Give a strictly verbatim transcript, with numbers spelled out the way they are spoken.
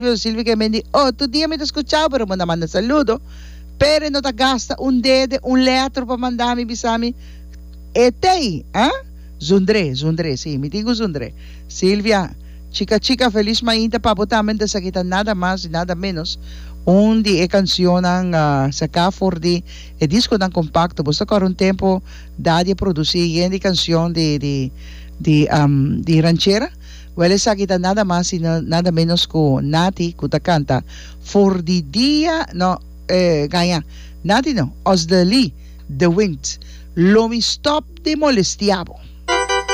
Silvia que me dice, oh, tu día me te escuchado, pero me manda saludo. Pero no te gasta un dedo, un letra para mandarme, bisami. Etei, ¿ah? Zundre, Zundre, sí, me digo Zundre. Silvia, chica, chica, feliz mainta, papotamente sa kita nada más y nada menos. Un di e canción ang uh, sa Cafor di e disco ng compacto. Basta karon tempo dadi produci yan di canción di di di um di ranchera. Well, sa kita nada más y na, nada menos ko Nati kutakanta for the dia no eh gaya Nati no os the Lee the Winds lo mi stop de molestiavo.